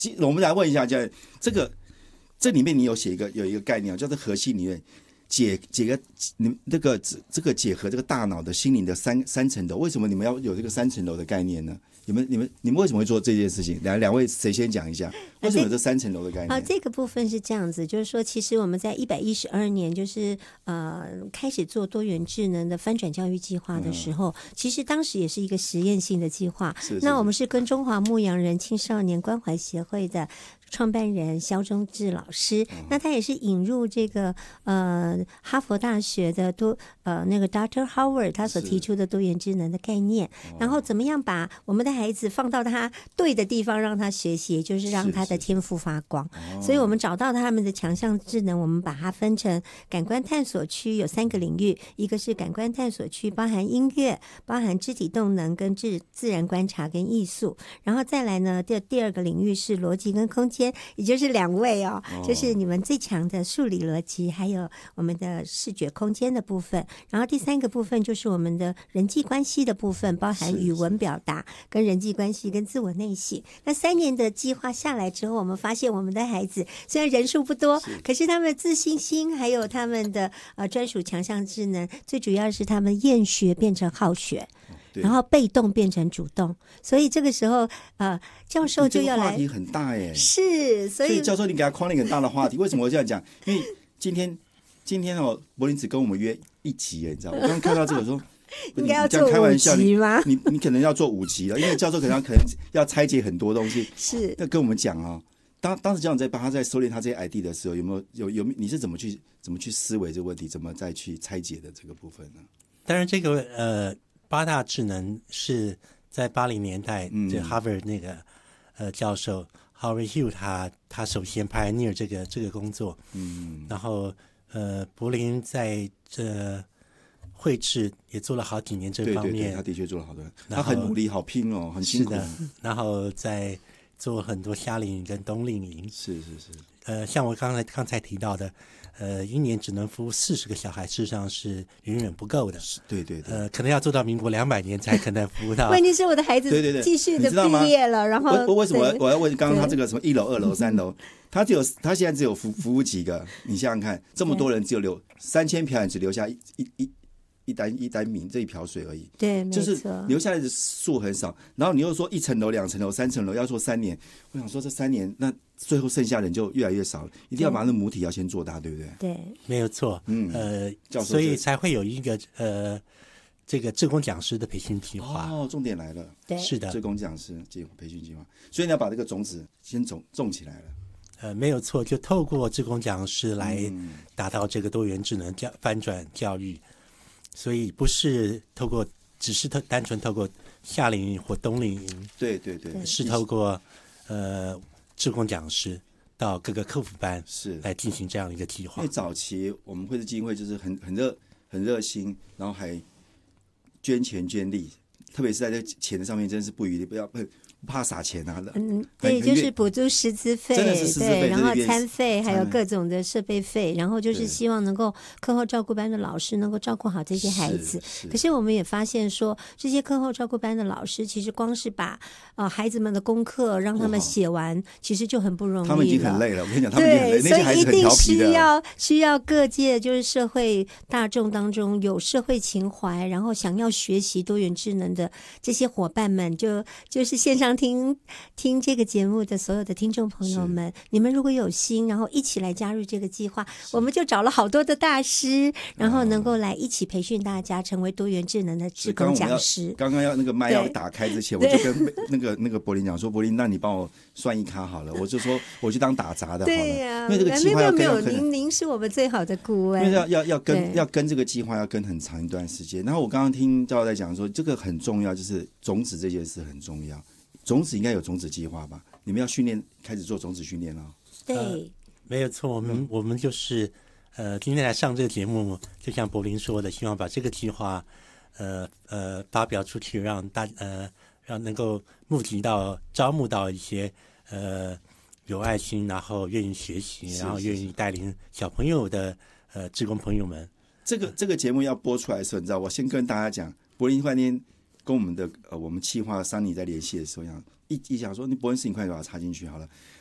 我们来问一下，这里面你有写有一个概念叫做核心理论，解个你这个结合这个大脑的心灵的三层楼，为什么你们要有这个3层楼的概念呢？你们为什么会做这件事情？两位谁先讲一下？为什么有这3层楼的概念？ 好，这个部分是这样子，就是说，其实我们在112年，就是开始做多元智能的翻转教育计划的时候，其实当时也是一个实验性的计划。那我们是跟中华牧羊人青少年关怀协会的创办人萧忠志老师，那他也是引入这个哈佛大学的那个 Dr. Howard 他所提出的多元智能的概念，然后怎么样把我们的孩子放到他对的地方让他学习，也就是让他的天赋发光。所以我们找到他们的强项智能，我们把它分成感官探索区，有3个领域，一个是感官探索区，包含音乐，包含肢体动能跟自然观察跟艺术，然后再来呢第二个领域是逻辑跟空间，也就是2位就是你们最强的数理逻辑，还有我们的视觉空间的部分。然后第3个部分就是我们的人际关系的部分，包含语文表达跟人际关系跟自我内省。那3年的计划下来之后，我们发现我们的孩子虽然人数不多，可是他们的自信心还有他们的专属强项智能，最主要是他们厌学变成好学，然后被动变成主动。所以这个时候教授就要来， 话题很大耶。 是，所以教授你给他框了一个很大的话题。为什么我这样讲？因为今天柏林只跟我们约1集耶，你知道？我刚刚看到这个说应该要做5集吗？ 你可能要做5集了，因为教授可能要拆解很多东西， 是要跟我们讲当时教授在帮他在收敛他这些 ID 的时候，有你是怎么去思维这个问题，怎么再去拆解的这个部分呢？ 当然，这个8大智能是在80年代，这 Harvard 那个教授 Howard Hughes 他首先 pioneer 这个工作，然后柏林在这绘制也做了好几年这方面， 对，他的确做了好多，他很努力，好拼很辛苦。 是的，然后在做很多夏令营跟冬令营。 是。 像我刚才提到的，1年只能服务40个小孩，事实上是远远不够的。 对。 可能要做到民国200年才可能服务到。 问题是我的孩子继续的毕业了，然后为什么我要问？刚刚他这个什么1楼、2楼、3楼，他现在只有服务几个？你想想看，这么多人只有留3000瓢饮，只留下一单米这一瓢水而已， 对， 就是留下来的数很少。然后你又说1层楼、2层楼、3层楼要做3年，我想说这3年那最后剩下人就越来越少了，一定要把那母体要先做大，对不对？ 对， 没有错。所以才会有一个这个志工讲师的培训计划。 重点来了， 对， 是的， 志工讲师培训计划，所以你要把这个种子先种起来了。 没有错，就透过志工讲师来达到这个多元智能翻转教育。所以不是只是单纯透过夏令营或冬令营， 对， 是透过志工讲师到各个客服班是来进行这样的一个计划。 因为早期我们绘制基金会就是很热心，然后还捐钱捐力，特别是在这钱的上面，真是不怕撒钱啊！ 对，就是补助师资费， 真的是师资费， 然后餐费，还有各种的设备费，然后就是希望能够课后照顾班的老师能够照顾好这些孩子。可是我们也发现说，这些课后照顾班的老师其实光是把孩子们的功课让他们写完，其实就很不容易了。 他们已经很累了，我跟你讲，他们已经很累，那些孩子很调皮的。 所以一定需要各界就是社会大众当中有社会情怀，然后想要学习多元智能的这些伙伴们，就是线上听这个节目的所有的听众朋友们，你们如果有心，然后一起来加入这个计划，我们就找了好多的大师，然后能够来一起培训大家，成为多元智能的志工讲师。 刚刚要那个麦要打开之前，我就跟那个柏林讲说，柏林，那你帮我算一咖好了，我就说我去当打杂的好了。 对呀， 因为这个计划要跟您是我们最好的顾问， 因为要跟这个计划要跟很长一段时间。然后我刚刚听教授在讲说，这个很重要，就是种子这件事很重要。种子应该有种子计划吧？你们要开始做种子训练了。 对， 没有错。我们就是今天来上这个节目，就像柏林说的，希望把这个计划发表出去，让能够招募到一些有爱心，然后愿意学习，然后愿意带领小朋友的志工朋友们。 这个节目要播出来的时候，你知道，我先跟大家讲，柏林饭店跟我们企划桑尼在联系的时候， 一讲说你伯恩斯，你快给我插进去好了。